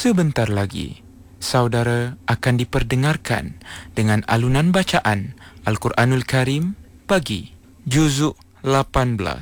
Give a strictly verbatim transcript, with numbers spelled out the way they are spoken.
Sebentar lagi, saudara akan diperdengarkan dengan alunan bacaan Al-Quranul Karim bagi Juzuk lapan belas.